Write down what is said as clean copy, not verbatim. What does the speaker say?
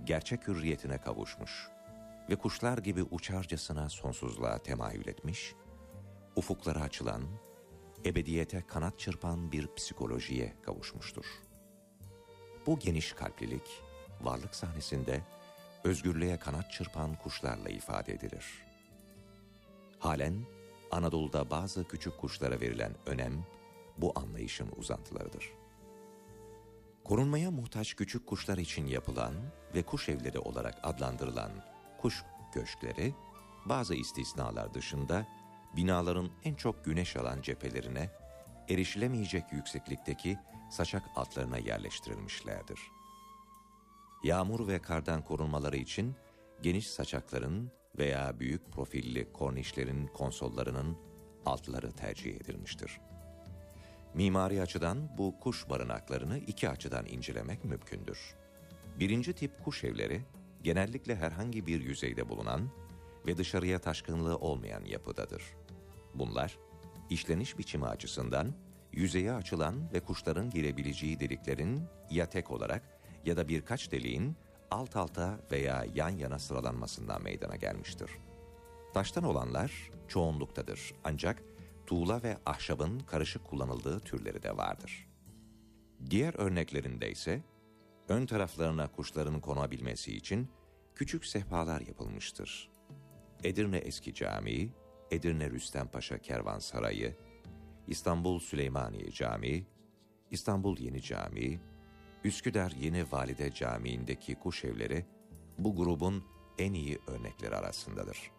gerçek hürriyetine kavuşmuş ve kuşlar gibi uçarcasına sonsuzluğa temayül etmiş, ufuklara açılan, ebediyete kanat çırpan bir psikolojiye kavuşmuştur. Bu geniş kalplilik, varlık sahnesinde özgürlüğe kanat çırpan kuşlarla ifade edilir. Halen Anadolu'da bazı küçük kuşlara verilen önem, bu anlayışın uzantılarıdır. Korunmaya muhtaç küçük kuşlar için yapılan ve kuş evleri olarak adlandırılan kuş köşkleri, bazı istisnalar dışında binaların en çok güneş alan cephelerine, erişilemeyecek yükseklikteki saçak altlarına yerleştirilmişlerdir. Yağmur ve kardan korunmaları için geniş saçakların veya büyük profilli kornişlerin konsollarının altları tercih edilmiştir. Mimari açıdan bu kuş barınaklarını iki açıdan incelemek mümkündür. Birinci tip kuş evleri, genellikle herhangi bir yüzeyde bulunan ve dışarıya taşkınlığı olmayan yapıdadır. Bunlar, işleniş biçimi açısından yüzeye açılan ve kuşların girebileceği deliklerin ya tek olarak ya da birkaç deliğin alt alta veya yan yana sıralanmasından meydana gelmiştir. Taştan olanlar çoğunluktadır, ancak tuğla ve ahşabın karışık kullanıldığı türleri de vardır. Diğer örneklerinde ise ön taraflarına kuşların konabilmesi için küçük sehpalar yapılmıştır. Edirne Eski Camii, Edirne Rüstempaşa Kervansarayı, İstanbul Süleymaniye Camii, İstanbul Yeni Camii, Üsküdar Yeni Valide Camii'ndeki kuş evleri bu grubun en iyi örnekleri arasındadır.